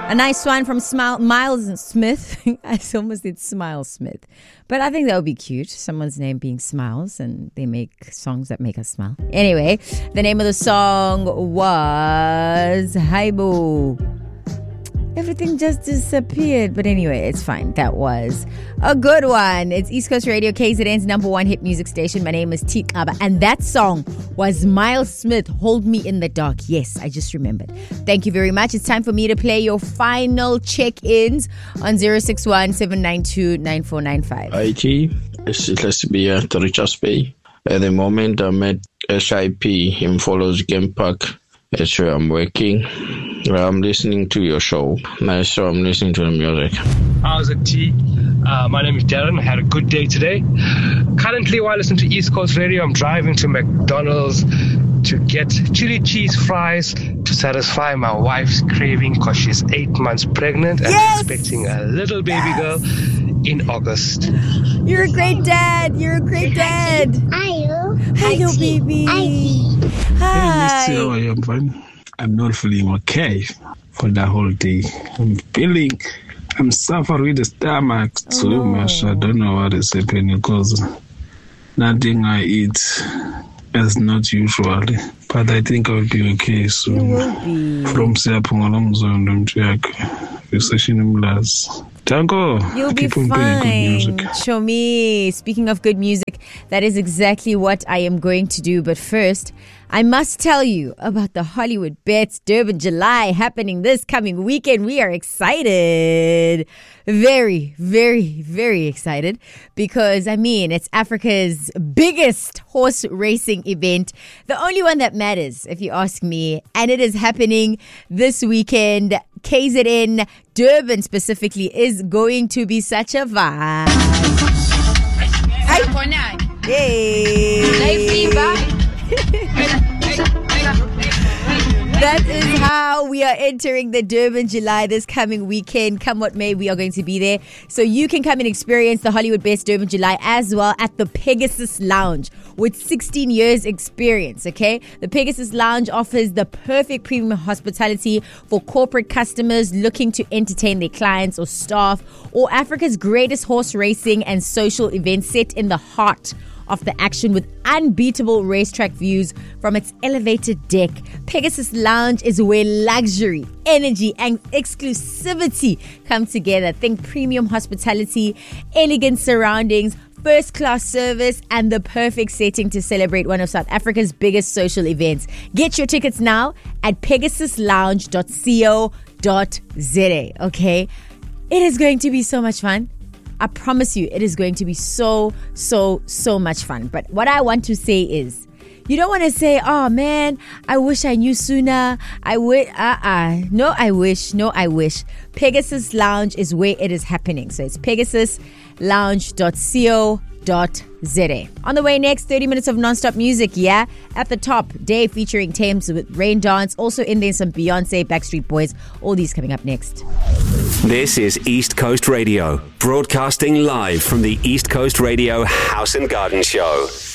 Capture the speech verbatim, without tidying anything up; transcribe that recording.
A nice one from Smile, Miles Smith. I almost did Smile Smith. But I think that would be cute. Someone's name being Smiles, and they make songs that make us smile. Anyway, the name of the song was Haibo. Everything just disappeared. But anyway, it's fine. That was a good one. It's East Coast Radio, K Z N's number one hit music station. My name is Tikaba. And that song was Miles Smith, Hold Me in the Dark. Yes, I just remembered. Thank you very much. It's time for me to play your final check-ins on zero six one, seven nine two, nine four nine five. I T, it's supposed to be at Richards Bay. At the moment, I'm at S I P in Follows Game Park. That's where I'm working. I'm listening to your show. Nice, so I'm listening to the music. How's it, T? Uh, my name is Darren. I had a good day today. Currently, while listening to East Coast Radio, I'm driving to McDonald's to get chili cheese fries to satisfy my wife's craving because she's eight months pregnant and yes! expecting a little baby yes! girl in August. You're a great dad. You're a great dad. Hello. Hello, baby. Hi. Hey, Mister I'm fine. I'm not feeling okay for the whole day. I'm feeling, I'm suffering with the stomach so oh. much. I don't know what is happening because nothing I eat is not usual. But I think I'll be okay soon. You will be. From Siapungalomzon to Recession Mlas. Tango. You'll be fine. Show me. Speaking of good music, that is exactly what I am going to do. But first, I must tell you about the Hollywood Bets Durban July happening this coming weekend. We are excited. Very, very, very excited because, I mean, it's Africa's biggest horse racing event. The only one that matters, if you ask me. And it is happening this weekend. K Z N Durban specifically is going to be such a vibe. Yay! That is how we are entering the Durban July this coming weekend. Come what may, we are going to be there. So you can come and experience the Hollywood Best Durban July as well at the Pegasus Lounge with sixteen years experience, okay? The Pegasus Lounge offers the perfect premium hospitality for corporate customers looking to entertain their clients or staff, or Africa's greatest horse racing and social events set in the heart of the action with unbeatable racetrack views from its elevated deck. Pegasus Lounge is where luxury, energy, and exclusivity come together. Think premium hospitality, elegant surroundings, first-class service, and the perfect setting to celebrate one of South Africa's biggest social events. Get your tickets now at pegasus lounge dot co dot za, okay? It is going to be so much fun. I promise you, it is going to be so, so, so much fun. But what I want to say is, you don't want to say, oh man, I wish I knew sooner. I wish, uh-uh. No, I wish. No, I wish. Pegasus Lounge is where it is happening. So it's pegasus lounge dot co dot za. On the way next, thirty minutes of non-stop music, yeah? At the top, Dave featuring Thames with Rain Dance. Also in there, some Beyonce, Backstreet Boys. All these coming up next. This is East Coast Radio, broadcasting live from the East Coast Radio House and Garden Show.